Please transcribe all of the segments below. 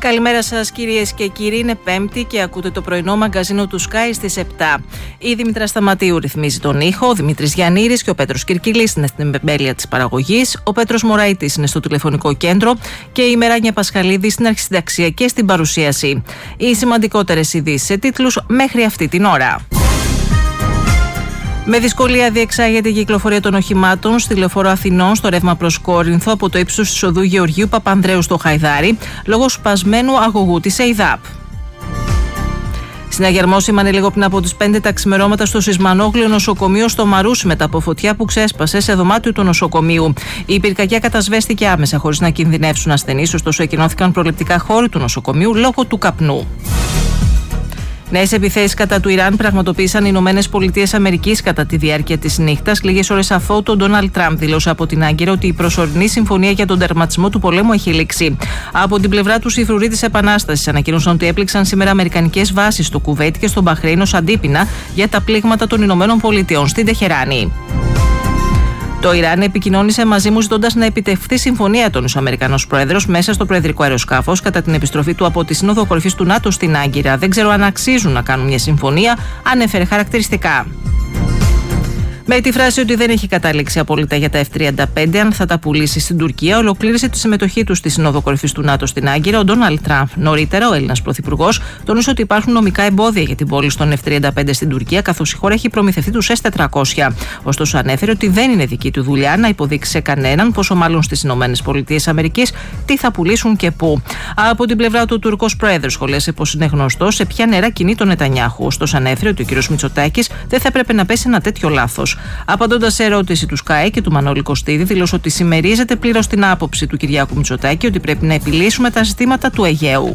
Καλημέρα σας κυρίες και κύριοι, είναι Πέμπτη και ακούτε το πρωινό μαγκαζίνο του Sky στις 7. Η Δήμητρα Σταματίου ρυθμίζει τον ήχο, ο Δημήτρης Γιαννήρης και ο Πέτρος Κυρκυλής είναι στην εμπέλεια της παραγωγής, ο Πέτρος Μωραΐτης είναι στο τηλεφωνικό κέντρο και η Μεράνια Πασχαλίδη στην αρχισυνταξία και στην παρουσίαση. Οι σημαντικότερες ειδήσεις σε τίτλους μέχρι αυτή την ώρα. Με δυσκολία διεξάγεται η κυκλοφορία των οχημάτων στη λεωφόρο Αθηνών στο ρεύμα προς Κόρινθο από το ύψος της οδού Γεωργίου Παπανδρέου στο Χαϊδάρι λόγω σπασμένου αγωγού της ΕΙΔΑΠ. Συναγερμό σήμανε λίγο πριν από τις 5 τα ξημερώματα στο Σισμανόγλιο νοσοκομείο στο Μαρούσι μετά από φωτιά που ξέσπασε σε δωμάτιο του νοσοκομείου. Η πυρκαγιά κατασβέστηκε άμεσα χωρίς να κινδυνεύσουν ασθενείς, ωστόσο εκκοινώθηκαν προληπτικά χώροι του νοσοκομείου λόγω του καπνού. Νέες επιθέσεις κατά του Ιράν πραγματοποίησαν οι ΗΠΑ κατά τη διάρκεια της νύχτας, λίγες ώρες αφού ο Ντόναλντ Τραμπ δήλωσε από την Άγκυρα ότι η προσωρινή συμφωνία για τον τερματισμό του πολέμου έχει λήξει. Από την πλευρά του, οι φρουροί της Επανάστασης ανακοίνωσαν ότι έπληξαν σήμερα αμερικανικές βάσεις στο Κουβέιτ και στο Μπαχρέιν ως αντίπεινα για τα πλήγματα των ΗΠΑ στην Τεχεράνη. Το Ιράν επικοινώνησε μαζί μου ζητώντας να επιτευχθεί συμφωνία των Αμερικανός Πρόεδρος μέσα στο προεδρικό αεροσκάφος κατά την επιστροφή του από τη Σύνοδο Κορυφής του ΝΑΤΟ στην Άγκυρα. Δεν ξέρω αν αξίζουν να κάνουν μια συμφωνία, ανέφερε χαρακτηριστικά. Με τη φράση ότι δεν έχει καταλήξει απόλυτα για τα F-35 αν θα τα πουλήσει στην Τουρκία, ολοκλήρωσε τη συμμετοχή του στη Σύνοδο Κορυφής του ΝΑΤΟ στην Άγκυρα ο Ντόναλντ Τραμπ. Νωρίτερα, ο Έλληνας Πρωθυπουργός τόνισε ότι υπάρχουν νομικά εμπόδια για την πώληση των F-35 στην Τουρκία, καθώς η χώρα έχει προμηθευτεί τους S-400. Ωστόσο, ανέφερε ότι δεν είναι δική του δουλειά να υποδείξει σε κανέναν, πόσο μάλλον στις ΗΠΑ, τι θα πουλήσουν και πού. Από την πλευρά του, ο Τουρκός Πρόεδρος σχολίασε πως είναι γνωστό σε ποια νερά κινεί τον Νετανιάχου. Ωστόσο, ανέφερε ότι ο κ. Μητσοτάκης δεν θα έπρεπε να πέσει ένα τέτοιο λάθος. Απαντώντας σε ερώτηση του ΣΚΑΕ και του Μανώλη Κωστίδη, δήλωσε ότι συμμερίζεται πλήρως την άποψη του Κυριάκου Μητσοτάκη ότι πρέπει να επιλύσουμε τα ζητήματα του Αιγαίου.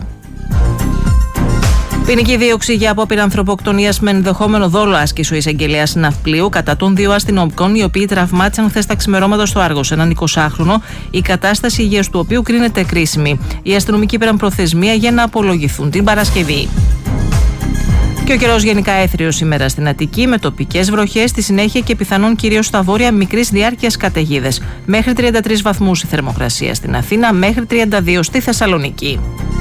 Ποινική δίωξη για απόπειρα ανθρωποκτονίας με ενδεχόμενο δόλο άσκησε ο εισαγγελέας Ναυπλίου κατά των 2 αστυνομικών, οι οποίοι τραυμάτισαν χθες τα ξημερώματα στο Άργος έναν 20χρονο, η κατάσταση υγείας του οποίου κρίνεται κρίσιμη. Οι αστυνομικοί πήραν προθεσμία για να απολογηθούν την Παρασκευή. Και ο καιρός γενικά έθριος σήμερα στην Αττική, με τοπικές βροχές στη συνέχεια και πιθανόν κυρίως στα βόρεια μικρής διάρκειας καταιγίδες. Μέχρι 33 βαθμούς η θερμοκρασία στην Αθήνα, μέχρι 32 στη Θεσσαλονίκη.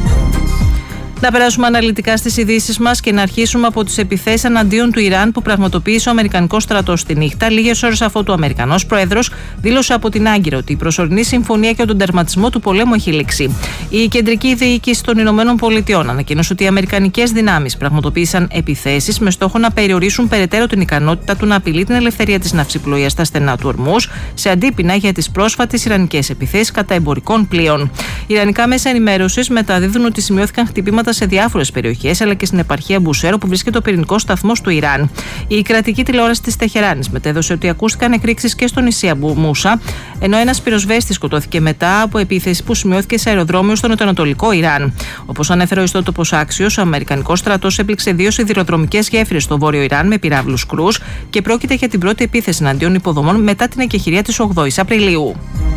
Να περάσουμε αναλυτικά στις ειδήσεις μας και να αρχίσουμε από τις επιθέσεις εναντίον του Ιράν που πραγματοποίησε ο Αμερικανικός στρατός τη νύχτα, λίγες ώρες αφού ο Αμερικανός Πρόεδρος δήλωσε από την Άγκυρα ότι η προσωρινή συμφωνία για τον τερματισμό του πολέμου έχει λήξει. Η κεντρική διοίκηση των ΗΠΑ ανακοίνωσε ότι οι αμερικανικές δυνάμεις πραγματοποίησαν επιθέσεις με στόχο να περιορίσουν περαιτέρω την ικανότητα του να απειλεί την ελευθερία της ναυσιπλοείας στα στενά του Ορμούζ, σε αντίπεινα για τις πρόσφατες ιρανικές επιθέσεις κατά εμπορικών πλοίων. Ιρανικά μέσα ενημέρωσης μεταδίδουν ότι σημειώθηκαν χτυπήματα σε διάφορες περιοχές, αλλά και στην επαρχία Μπουσέρο που βρίσκεται ο πυρηνικός σταθμός του Ιράν. Η κρατική τηλεόραση της Τεχεράνης μετέδωσε ότι ακούστηκαν εκρήξεις και στο νησί Αμπού Μούσα, ενώ ένας πυροσβέστης σκοτώθηκε μετά από επίθεση που σημειώθηκε σε αεροδρόμιο στο νοτιοανατολικό Ιράν. Όπως ανέφερε ο ιστότοπος Άξιος, ο Αμερικανικός στρατός έπληξε 2 σιδηροδρομικές γέφυρες στο βόρειο Ιράν με πυράβλους κρούς και πρόκειται για την πρώτη επίθεση εναντίον υποδομών μετά την εκεχηρία της 8ης Απριλίου.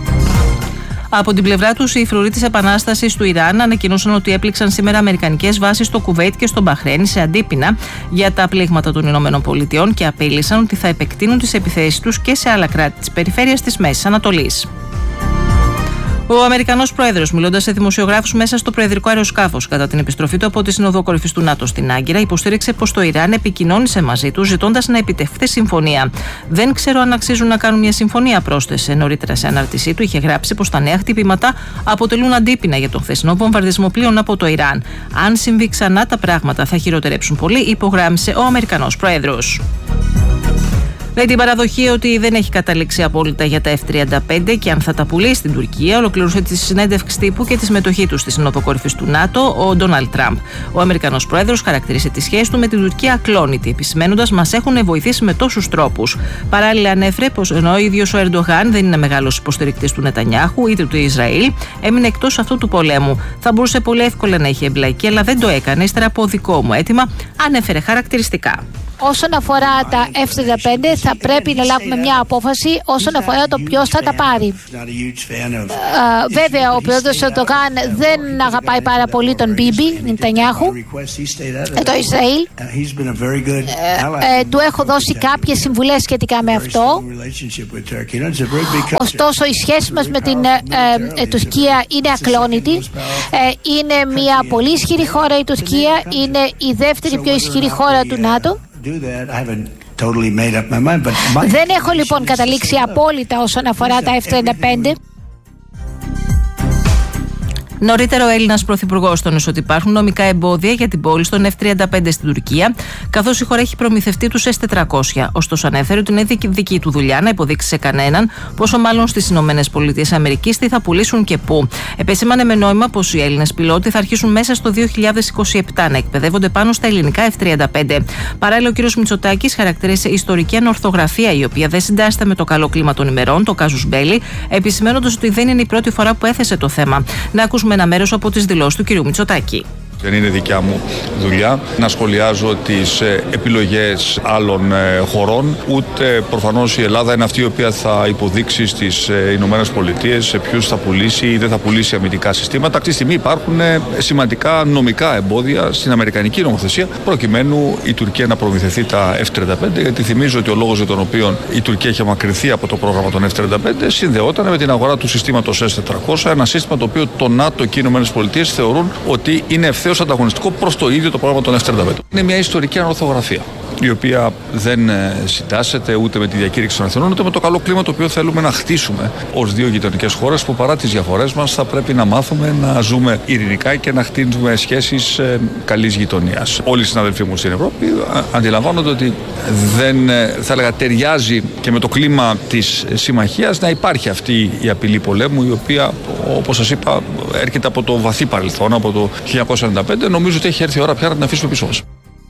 Από την πλευρά τους, οι φρουροί της Επανάστασης του Ιράν ανακοινώσαν ότι έπληξαν σήμερα αμερικανικές βάσεις στο Κουβέιτ και στο Μπαχρέιν σε αντίπεινα για τα πλήγματα των ΗΠΑ και απείλησαν ότι θα επεκτείνουν τις επιθέσεις τους και σε άλλα κράτη της περιφέρειας της Μέσης Ανατολής. Ο Αμερικανός Πρόεδρος, μιλώντας σε δημοσιογράφους μέσα στο προεδρικό αεροσκάφος κατά την επιστροφή του από τη Σύνοδο Κορυφής του ΝΑΤΟ στην Άγκυρα, υποστήριξε πως το Ιράν επικοινώνησε μαζί του ζητώντας να επιτευχθεί συμφωνία. Δεν ξέρω αν αξίζουν να κάνουν μια συμφωνία, πρόσθεσε. Νωρίτερα σε ανάρτησή του είχε γράψει πως τα νέα χτυπήματα αποτελούν αντίπεινα για τον χθεσινό βομβαρδισμό πλοίων από το Ιράν. Αν συμβεί ξανά, τα πράγματα θα χειροτερέψουν πολύ, υπογράμμισε ο Αμερικανός Πρόεδρος. Με την παραδοχή ότι δεν έχει καταλήξει απόλυτα για τα F-35 και αν θα τα πουλήσει στην Τουρκία, ολοκλήρωσε τη συνέντευξη τύπου και τη συμμετοχή του στη Σύνοδο Κορυφής του ΝΑΤΟ ο Ντόναλντ Τραμπ. Ο Αμερικανός Πρόεδρος χαρακτήρισε τη σχέση του με την Τουρκία ακλόνητη, επισημαίνοντας μας έχουν βοηθήσει με τόσους τρόπους. Παράλληλα, ανέφερε πως ενώ ο ίδιος ο Ερντογάν δεν είναι μεγάλος υποστηρικτής του Νετανιάχου είτε του Ισραήλ, έμεινε εκτός αυτού του πολέμου. Θα μπορούσε πολύ εύκολα να είχε εμπλακεί, αλλά δεν το έκανε ύστερα από δικό μου αίτημα, ανέφερε χαρακτηριστικά. Όσον αφορά τα F-35 θα πρέπει να λάβουμε μια απόφαση όσον αφορά το ποιος θα τα πάρει. Βέβαια ο πρόεδρος Ερντογάν δεν αγαπάει πάρα πολύ τον Μπίμπι Νετανιάχου, το Ισραήλ. Του έχω δώσει κάποιες συμβουλές σχετικά με αυτό. Ωστόσο η σχέση μας με την Τουρκία είναι ακλόνητη. Είναι μια πολύ ισχυρή χώρα η Τουρκία, είναι η δεύτερη πιο ισχυρή χώρα του ΝΑΤΟ. Δεν έχω λοιπόν καταλήξει απόλυτα όσον αφορά τα F-35. Νωρίτερα, ο Έλληνας Πρωθυπουργός τόνισε ότι υπάρχουν νομικά εμπόδια για την πώληση των F-35 στην Τουρκία, καθώς η χώρα έχει προμηθευτεί τους S-400. Ωστόσο, ανέφερε ότι είναι δική του δουλειά να υποδείξει σε κανέναν, πόσο μάλλον στις ΗΠΑ τι θα πουλήσουν και πού. Επεσήμανε με νόημα πως οι Έλληνες πιλότοι θα αρχίσουν μέσα στο 2027 να εκπαιδεύονται πάνω στα ελληνικά F-35. Παράλληλα, ο κ. Μητσοτάκης χαρακτήρισε ιστορική ανορθογραφία, η οποία δεν συντάσσεται με το καλό κλίμα των ημερών, το casus belli, επισημαίνοντας ότι δεν είναι η πρώτη φορά που έθεσε το θέμα. Να ακούσουμε ένα μέρος από τις δηλώσεις του κ. Μητσοτάκη. Δεν είναι δικιά μου δουλειά να σχολιάζω τις επιλογές άλλων χωρών, ούτε προφανώς η Ελλάδα είναι αυτή η οποία θα υποδείξει στις Ηνωμένες Πολιτείες σε ποιους θα πουλήσει ή δεν θα πουλήσει αμυντικά συστήματα. Αυτή τη στιγμή υπάρχουν σημαντικά νομικά εμπόδια στην αμερικανική νομοθεσία προκειμένου η Τουρκία να προμηθευτεί τα F-35, γιατί θυμίζω ότι ο λόγος για τον οποίο η Τουρκία είχε μακρυνθεί από το πρόγραμμα των F-35 συνδεόταν με την αγορά του συστήματος S-400, ένα σύστημα το οποίο το ΝΑΤΟ και οι Ηνωμένες Πολιτείες θεωρούν ότι είναι ευθέως ανταγωνιστικό προς το ίδιο το πρόγραμμα των F-35. Είναι μια ιστορική ανορθογραφία, η οποία δεν συντάσσεται ούτε με τη διακήρυξη των Εθνών, ούτε με το καλό κλίμα το οποίο θέλουμε να χτίσουμε ως δύο γειτονικές χώρες που παρά τις διαφορές μας θα πρέπει να μάθουμε να ζούμε ειρηνικά και να χτίζουμε σχέσεις καλής γειτονίας. Όλοι οι συναδελφοί μου στην Ευρώπη αντιλαμβάνονται ότι δεν, θα έλεγα, ταιριάζει και με το κλίμα της συμμαχίας να υπάρχει αυτή η απειλή πολέμου, η οποία, όπως σας είπα, έρχεται από το βαθύ παρελθόν, από το 1995. Νομίζω ότι έχει έρθει η ώρα πια να την αφήσουμε πίσω μας.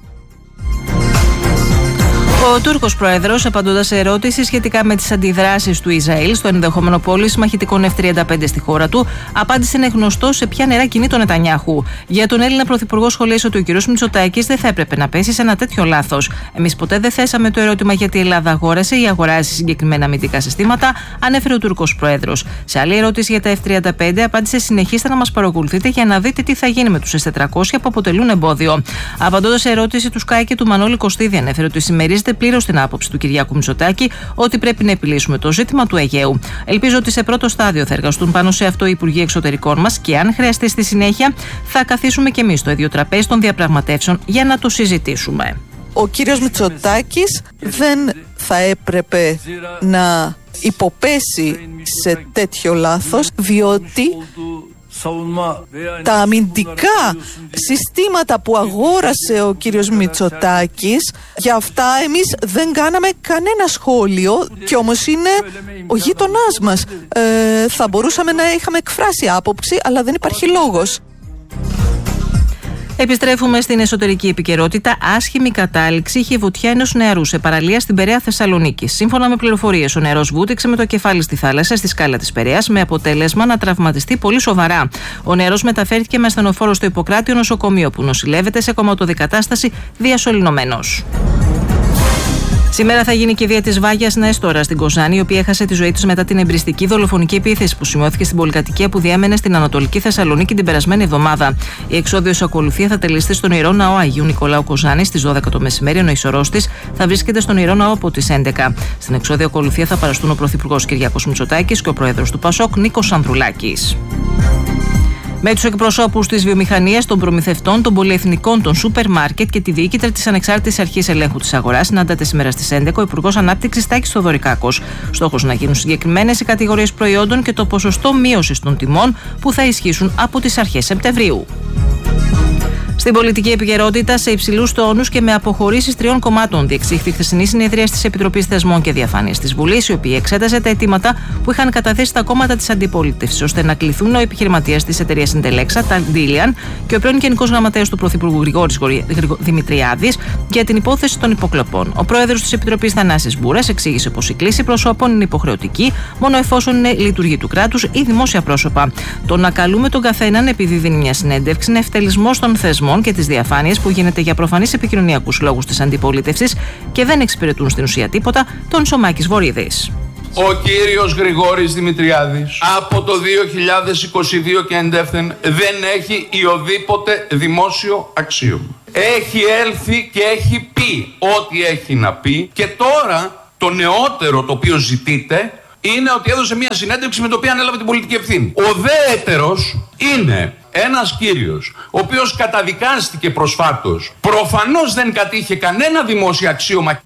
Ο Τούρκος Πρόεδρος, απαντώντας σε ερώτηση σχετικά με τις αντιδράσεις του Ισραήλ στο ενδεχόμενο πώληση μαχητικών F-35 στη χώρα του, απάντησε είναι γνωστό σε ποια νερά κινεί τον Νετανιάχου. Για τον Έλληνα Πρωθυπουργό σχολίασε ότι ο κ. Μητσοτάκης δεν θα έπρεπε να πέσει σε ένα τέτοιο λάθος. Εμείς ποτέ δεν θέσαμε το ερώτημα γιατί η Ελλάδα αγόρασε ή αγοράζει συγκεκριμένα αμυντικά συστήματα, ανέφερε ο Τούρκος Πρόεδρος. Σε άλλη ερώτηση για τα F-35, απάντησε: συνεχίστε να μας παρακολουθείτε για να δείτε τι θα γίνει με τους S-400 που αποτελούν εμπόδιο. Απαντώντας σε ερώτηση του Sky και του Μανώλη Κωστίδη, ανέφερε ότι συμμερίζεται πλήρως την άποψη του Κυριάκου Μητσοτάκη ότι πρέπει να επιλύσουμε το ζήτημα του Αιγαίου. Ελπίζω ότι σε πρώτο στάδιο θα εργαστούν πάνω σε αυτό οι Υπουργοί Εξωτερικών μας και αν χρειαστεί στη συνέχεια θα καθίσουμε και εμείς στο ίδιο τραπέζι των διαπραγματεύσεων για να το συζητήσουμε. Ο κύριος Μητσοτάκης δεν θα έπρεπε να υποπέσει σε τέτοιο λάθος, διότι τα αμυντικά συστήματα που αγόρασε ο κύριος Μητσοτάκης, για αυτά εμείς δεν κάναμε κανένα σχόλιο, και όμως είναι ο γείτονάς μας. Θα μπορούσαμε να είχαμε εκφράσει άποψη, αλλά δεν υπάρχει λόγος. Επιστρέφουμε στην εσωτερική επικαιρότητα. Άσχημη κατάληξη είχε βουτιά ενός νεαρού σε παραλία στην Περαία Θεσσαλονίκης. Σύμφωνα με πληροφορίες, ο νεαρός βούτυξε με το κεφάλι στη θάλασσα στη σκάλα της Περαίας, με αποτέλεσμα να τραυματιστεί πολύ σοβαρά. Ο νεαρός μεταφέρθηκε με ασθενοφόρο στο Ιπποκράτιο νοσοκομείο, που νοσηλεύεται σε κομματοδικατάσταση διασωληνωμένος. Σήμερα θα γίνει και δια της Βάγιας Νέστορα στην Κοζάνη, η οποία έχασε τη ζωή της μετά την εμπριστική δολοφονική επίθεση που σημειώθηκε στην πολυκατοικία που διέμενε στην Ανατολική Θεσσαλονίκη την περασμένη εβδομάδα. Η εξόδιος ακολουθία θα τελεστεί στον Ιερό Ναό Αγίου Νικολάου Κοζάνη στις 12 το μεσημέρι, ενώ η σωρός της θα βρίσκεται στον Ιερό Ναό από τις 11. Στην εξόδιο ακολουθία θα παραστούν ο Πρωθυπουργός Κυριάκος Μητσοτάκης και ο Πρόεδρος του ΠΑΣΟΚ Νίκος Ανδρουλάκης. Με τους εκπροσώπους της βιομηχανίας, των προμηθευτών, των πολυεθνικών, των σούπερ μάρκετ και τη διοίκητρα της Ανεξάρτητης Αρχής Ελέγχου της Αγοράς συναντάται σήμερα στις 11 ο Υπουργός Ανάπτυξης Τάκης Θοδωρικάκος. Στόχος να γίνουν συγκεκριμένες οι κατηγορίες προϊόντων και το ποσοστό μείωσης των τιμών που θα ισχύσουν από τις αρχές Σεπτεμβρίου. Στην πολιτική επικαιρότητα, σε υψηλούς τόνους και με αποχωρήσεις τριών κομμάτων, διεξήχθη χθεσινή συνεδρία της Επιτροπής Θεσμών και Διαφάνειας της Βουλής, η οποία εξέταζε τα αιτήματα που είχαν καταθέσει τα κόμματα της αντιπολίτευσης, ώστε να κληθούν ο επιχειρηματίας της εταιρείας Συντελέξα, Ταντήλιαν, και ο πρώην Γενικός Γραμματέας του Πρωθυπουργού Γρηγόρης Δημητριάδης για την υπόθεση των υποκλοπών. Ο πρόεδρος της Επιτροπής Θανάσης Μπούρας εξήγησε πως η κλήση προσώπων είναι υποχρεωτική μόνο εφόσον είναι λειτουργή του κράτους ή δημόσια πρόσωπα. Το να καλούμε τον καθέναν επειδή δίνει μια συνέντευξη είναι ευτελισμός των θεσμών λογισμών και τις διαφάνειες που γίνεται για προφανείς επικοινωνιακούς λόγους της αντιπολίτευσης και δεν εξυπηρετούν στην ουσία τίποτα, τον Σωμάκης Βορίδης. Ο κύριος Γρηγόρης Δημητριάδης από το 2022 και εντεύθεν δεν έχει ιοδήποτε δημόσιο αξίωμα. Έχει έλθει και έχει πει ό,τι έχει να πει και τώρα το νεότερο το οποίο ζητείτε είναι ότι έδωσε μια συνέντευξη με το οποίο ανέλαβε την πολιτική ευθύνη. Ο δε έτερος είναι ένας κύριος ο οποίος καταδικάστηκε προσφάτως. Προφανώς δεν κατήχε κανένα δημόσιο αξίωμα.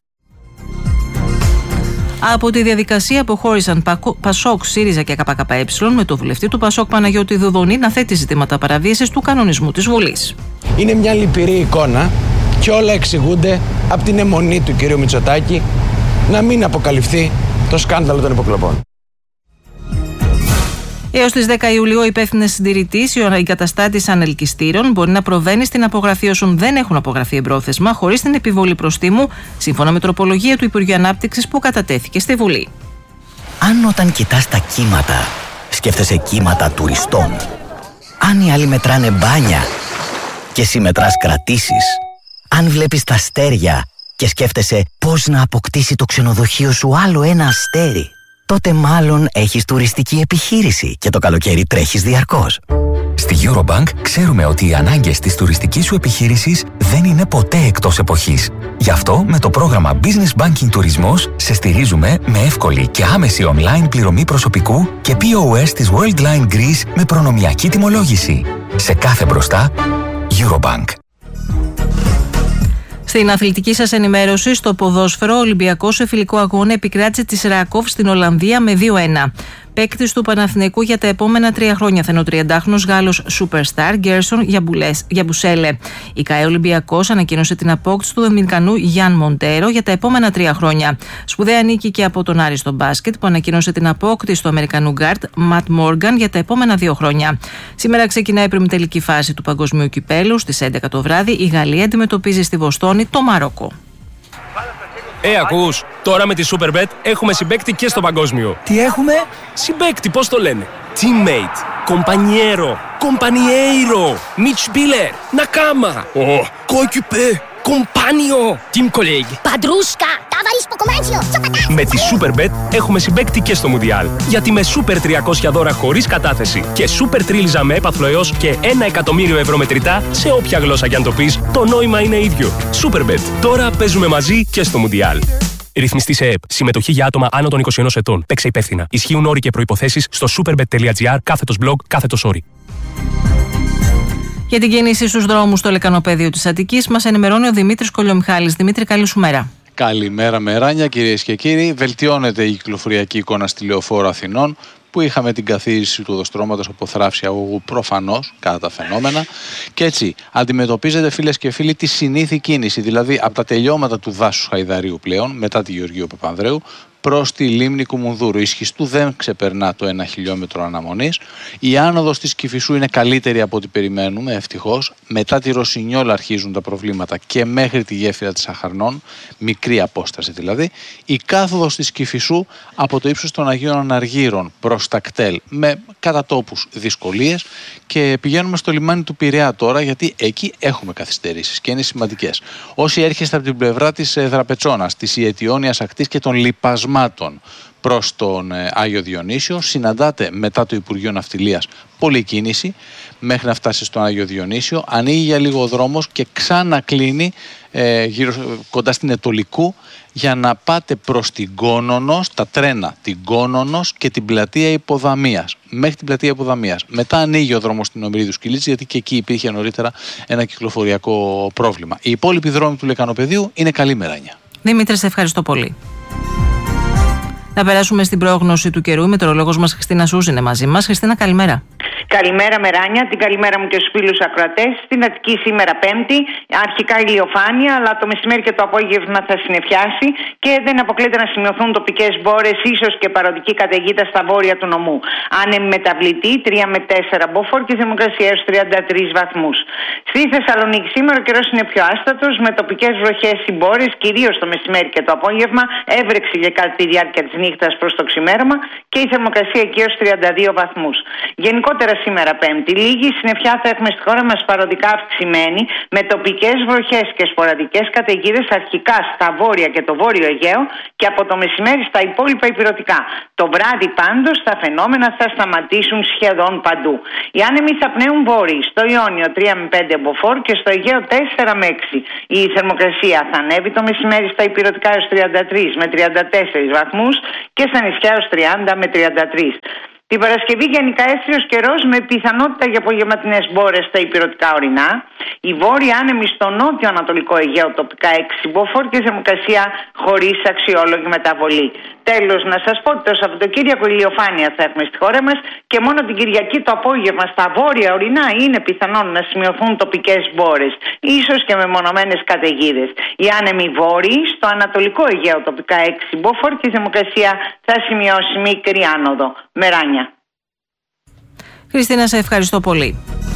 Από τη διαδικασία αποχώρησαν Πασόκ, ΣΥΡΙΖΑ και ΚΚΕ με το βουλευτή του Πασόκ Παναγιώτη Δουδονή να θέτει ζητήματα παραβίασης του κανονισμού της Βουλής. Είναι μια λυπηρή εικόνα και όλα εξηγούνται από την αιμονή του κ. Μητσοτάκη να μην αποκαλυφθεί το σκάνδαλο των υποκλοπών. Έως τις 10 Ιουλίου, ο υπεύθυνος συντηρητής ή ο εγκαταστάτης ανελκυστήρων μπορεί να προβαίνει στην απογραφή όσων δεν έχουν απογραφεί εμπρόθεσμα, χωρίς την επιβολή προστίμου, σύμφωνα με τροπολογία του Υπουργείου Ανάπτυξης που κατατέθηκε στη Βουλή. Αν όταν κοιτάς τα κύματα, σκέφτεσαι κύματα τουριστών, αν οι άλλοι μετράνε μπάνια και εσύ μετράς κρατήσεις, αν βλέπεις τα αστέρια και σκέφτεσαι πώς να αποκτήσει το ξενοδοχείο σου άλλο ένα αστέρι, τότε μάλλον έχεις τουριστική επιχείρηση και το καλοκαίρι τρέχεις διαρκώς. Στη Eurobank ξέρουμε ότι οι ανάγκες της τουριστικής σου επιχείρησης δεν είναι ποτέ εκτός εποχής. Γι' αυτό με το πρόγραμμα Business Banking Τουρισμός σε στηρίζουμε με εύκολη και άμεση online πληρωμή προσωπικού και POS της Worldline Greece με προνομιακή τιμολόγηση. Σε κάθε μπροστά, Eurobank. Στην αθλητική σας ενημέρωση, στο ποδόσφαιρο, ο Ολυμπιακός σε φιλικό αγώνα επικράτησε τη Ράκοφ στην Ολλανδία με 2-1. Παίκτης του Παναθηναϊκού για τα επόμενα 3 χρόνια θα είναι ο 30χρονος Γάλλος Superstar Γκέρσον Γιαμπουσέλε. Η ΚΑΕ Ολυμπιακός ανακοίνωσε την απόκτηση του Δομινικανού Γιάν Μοντέρο για τα επόμενα 3 χρόνια. Σπουδαία νίκη και από τον Άρη στο μπάσκετ που ανακοίνωσε την απόκτηση του Αμερικανού γκάρτ Ματ Μόργαν για τα επόμενα 2 χρόνια. Σήμερα ξεκινάει η προημιτελική φάση του Παγκοσμίου Κυπέλου. Στις 11 το βράδυ η Γαλλία αντιμετωπίζει στη Βοστόνη το Μαρόκο. Ακούς, τώρα με τη Superbet έχουμε συμπαίκτη και στο παγκόσμιο. Τι έχουμε? Συμπαίκτη, πώς το λένε? Teammate, compañero, compañeiro, Mitspieler, Nakama, coéquipier, compagno, team colleague, Padrusca, tavarispo commercio, Με τη Superbet έχουμε συμπαίκτη και στο Μουντιάλ. Γιατί με Super 300 δώρα χωρίς κατάθεση και Super Τρίλιζα με έπαθλο έως και 1 εκατομμύριο ευρώ μετρητά σε όποια γλώσσα κι αν το πεις, το νόημα είναι ίδιο. Superbet. Τώρα παίζουμε μαζί και στο Μουντιάλ. Ρυθμιστή σε ΕΕΠ. Συμμετοχή για άτομα άνω των 21 ετών. Παίξε υπεύθυνα. Ισχύουν όροι και προϋποθέσεις στο superbet.gr/blog/Όροι. Για την κίνηση στους δρόμους στο λεκανοπέδιο της Αττικής μας ενημερώνει ο Δημήτρης Κολιομιχάλης. Δημήτρη, καλή σου μέρα. Καλημέρα Μεράνια, κυρίες και κύριοι. Βελτιώνεται η κυκλοφοριακή εικόνα στη Λεωφόρο Αθηνών, που είχαμε την καθίριση του οδοστρώματος από θράψη αγωγού προφανώς κατά τα φαινόμενα. Και έτσι αντιμετωπίζεται, φίλες και φίλοι, τη συνήθη κίνηση, δηλαδή από τα τελειώματα του δάσους Χαϊδαρίου πλέον, μετά τη Γεωργίου Παπανδρέου, προς τη λίμνη Κουμουνδούρου. Η Σχιστού δεν ξεπερνά το 1 χιλιόμετρο αναμονής. Η άνοδος της Κηφισού είναι καλύτερη από ό,τι περιμένουμε, ευτυχώς. Μετά τη Ρωσινιόλα αρχίζουν τα προβλήματα και μέχρι τη γέφυρα της Αχαρνών, μικρή απόσταση δηλαδή. Η κάθοδος της Κηφισού από το ύψος των Αγίων Αναργύρων προς τα κτέλ με κατά τόπους δυσκολίες, και πηγαίνουμε στο λιμάνι του Πειραιά τώρα, γιατί εκεί έχουμε καθυστερήσεις και είναι σημαντικές. Όσοι έρχεστε από την πλευρά της Δραπετσόνας, της Ιετιώνιας ακτής και των λιπασμάτων προς τον Άγιο Διονύσιο, συναντάτε μετά το Υπουργείο Ναυτιλίας πολλή κίνηση μέχρι να φτάσει στον Άγιο Διονύσιο. Ανοίγει για λίγο ο δρόμος και ξανακλίνει κοντά στην Ετωλικού για να πάτε προς την Κόνονος, τα τρένα την Κόνονος και την πλατεία Υποδαμίας, μέχρι την πλατεία Υποδαμίας. Μετά ανοίγει ο δρόμος στην Ομηρίδου Σκυλίτης, γιατί και εκεί υπήρχε νωρίτερα ένα κυκλοφοριακό πρόβλημα. Οι υπόλοιποι δρόμοι του Λεκανοπεδίου είναι καλή Μεράνια. Δημήτρη, σε ευχαριστώ πολύ. Να περάσουμε στην πρόγνωση του καιρού. Η μετεωρολόγος μας Χριστίνα Σούζ είναι μαζί μας. Χριστίνα, καλημέρα. Καλημέρα Μεράνια, την καλημέρα μου και στους φίλους ακροατές. Στην Αττική σήμερα Πέμπτη, αρχικά ηλιοφάνεια, αλλά το μεσημέρι και το απόγευμα θα συννεφιάσει και δεν αποκλείεται να σημειωθούν τοπικές μπόρες, ίσως και παροδική καταιγίδα στα βόρεια του νομού. Άνεμη μεταβλητή 3 με 4 μποφόρ και θερμοκρασία έως 33 βαθμούς. Στη Θεσσαλονίκη σήμερα ο καιρός είναι πιο άστατος, με τοπικές βροχές ή μπόρες, κυρίως το μεσημέρι και το απόγευμα, έβρεξη για κατά τη διάρκεια της νύχτας προς το ξημέρωμα και η θερμοκρασία εκεί έως 32 βαθμούς. Γενικότερα σήμερα Πέμπτη. Λίγη συννεφιά θα έχουμε στη χώρα μας παροδικά αυξημένη, με τοπικές βροχές και σποραδικές καταιγίδες αρχικά στα βόρεια και το βόρειο Αιγαίο και από το μεσημέρι στα υπόλοιπα ηπειρωτικά. Το βράδυ πάντως τα φαινόμενα θα σταματήσουν σχεδόν παντού. Οι άνεμοι θα πνέουν βόρειοι, στο Ιόνιο 3 με 5 μποφόρ και στο Αιγαίο 4 με 6. Η θερμοκρασία θα ανέβει το μεσημέρι στα ηπειρωτικά έως 33 με 34 βαθμούς και στα νησιά έως 30 με 33. Την Παρασκευή γενικά έθριος καιρός με πιθανότητα για απογευματινές μπόρες στα ηπειρωτικά ορεινά. Οι βόρειοι άνεμοι στο νότιο ανατολικό Αιγαίο τοπικά 6 μποφόρ και θερμοκρασία χωρίς αξιόλογη μεταβολή. Τέλος, να σας πω ότι το Σαββατοκύριακο ηλιοφάνεια θα έχουμε στη χώρα μας και μόνο την Κυριακή το απόγευμα στα βόρεια ορεινά είναι πιθανόν να σημειωθούν τοπικές μπόρες, ίσως και μεμονωμένες καταιγίδες. Οι άνεμοι βόρειοι στο ανατολικό Αιγαίο τοπικά 6 μποφόρ και η θερμοκρασία θα σημειώσει μικρή άνοδο. Μεράνια. Χριστίνα, σε ευχαριστώ πολύ.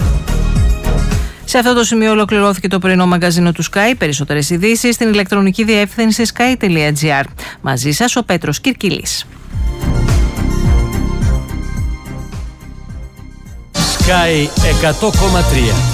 Σε αυτό το σημείο ολοκληρώθηκε το πρωινό μαγκαζίνο του Sky. Περισσότερες ειδήσεις στην ηλεκτρονική διεύθυνση sky.gr. Μαζί σας ο Πέτρος Κυρκυλής. Sky 100,3